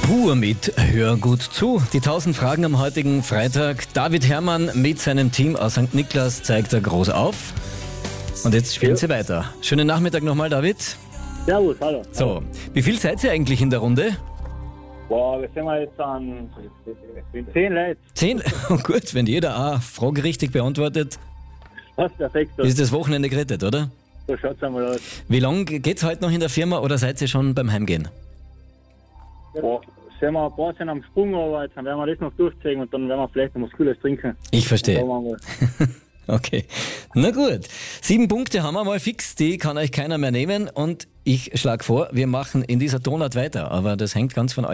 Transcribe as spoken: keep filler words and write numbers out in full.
Pur mit Hör gut zu. Die tausend Fragen am heutigen Freitag. David Herrmann mit seinem Team aus Sankt Niklas zeigt er groß auf. Und jetzt spielen Ja. sie weiter. Schönen Nachmittag nochmal, David. Servus, hallo. So, wie viel seid ihr eigentlich in der Runde? Boah, wir sind jetzt an zehn Leute. Zehn? Oh gut, wenn jeder eine Frage richtig beantwortet, Passt perfekt. ist das Wochenende gerettet, oder? So schaut's einmal aus. Wie lange geht's heute noch in der Firma oder seid ihr schon beim Heimgehen? Boah, sind wir ein paar sind am Sprung, aber jetzt werden wir das noch durchziehen und dann werden wir vielleicht noch was Cooles trinken. Ich verstehe. Schauen wir mal. Okay, na gut. Sieben Punkte haben wir mal fix, die kann euch keiner mehr nehmen und ich schlage vor, wir machen in dieser Tonart weiter, aber das hängt ganz von euch